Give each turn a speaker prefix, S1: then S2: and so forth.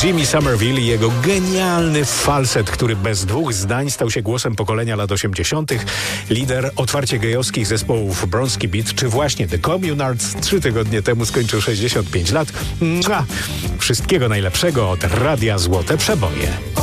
S1: Jimmy Somerville i jego genialny falset, który bez dwóch zdań stał się głosem pokolenia lat 80., lider otwarcie gejowskich zespołów Bronski Beat, czy właśnie The Communards 3 tygodnie temu skończył 65 lat. Wszystkiego najlepszego od Radia Złote Przeboje.